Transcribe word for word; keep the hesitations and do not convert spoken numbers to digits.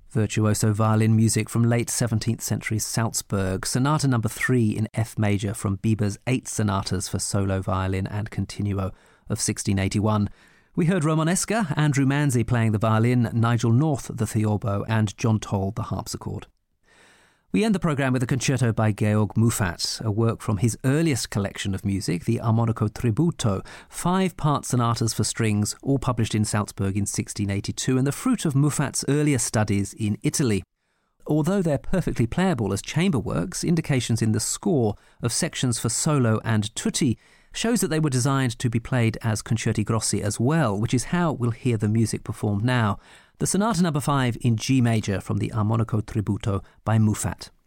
Virtuoso violin music from late seventeenth century Salzburg, Sonata number three in F major from Bieber's Eight Sonatas for Solo Violin and Continuo of sixteen eighty-one. We heard Romanesca, Andrew Manzi playing the violin, Nigel North the theorbo, and John Toll the harpsichord. We end the programme with a concerto by Georg Muffat, a work from his earliest collection of music, the Armonico Tributo, five-part sonatas for strings, all published in Salzburg in sixteen eighty-two, and the fruit of Muffat's earlier studies in Italy. Although they're perfectly playable as chamber works, indications in the score of sections for solo and tutti shows that they were designed to be played as concerti grossi as well, which is how we'll hear the music performed now. The Sonata number five in G major from the Armonico Tributo by Muffat.